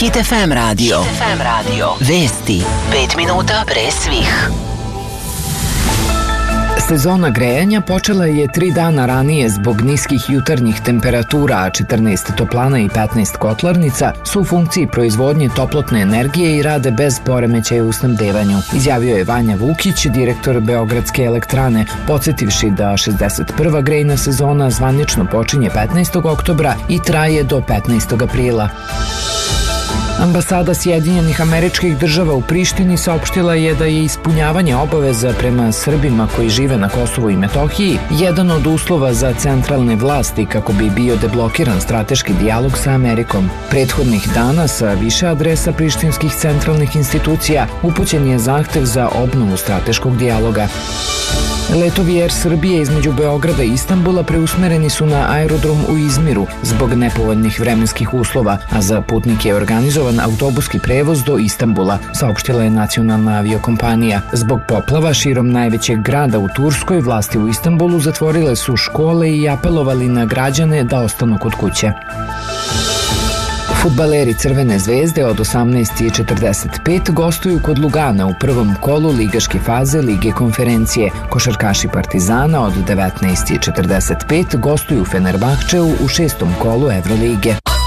Hit FM radio. Vesti 5 minuta pre svih. Sezona grejanja počela je 3 dana ranije zbog niskih jutarnjih temperatura, a 14 toplana i 15 kotlarnica su u funkciji proizvodnje toplotne energije i rade bez poremećaja u snabdevanju, izjavio je Vanja Vukić, direktor Beogradske elektrane, podsjetivši da 61. grejna sezona zvanično počinje 15. oktobra i traje do 15. aprila. Ambasada Sjedinjenih Američkih Država u Prištini saopštila je da je ispunjavanje obaveza prema Srbima koji žive na Kosovu i Metohiji jedan od uslova za centralne vlasti kako bi bio deblokiran strateški dijalog sa Amerikom. Prethodnih dana sa više adresa prištinskih centralnih institucija upućen je zahtev za obnovu strateškog dijaloga. Letovi Air Srbije između Beograda i Istanbula preusmereni su na aerodrom u Izmiru zbog nepovoljnih vremenskih uslova, a za putnike je organizovan autobuski prevoz do Istanbula, saopštila je nacionalna aviokompanija. Zbog poplava širom najvećeg grada u Turskoj, vlasti u Istanbulu zatvorile su škole i apelovali na građane da ostanu kod kuće. Fudbaleri Crvene zvezde od 18:45 gostuju kod Lugana u prvom kolu ligaške faze Lige konferencije. Košarkaši Partizana od 19:45 gostuju u Fenerbahčeu u 6. kolu Evrolige.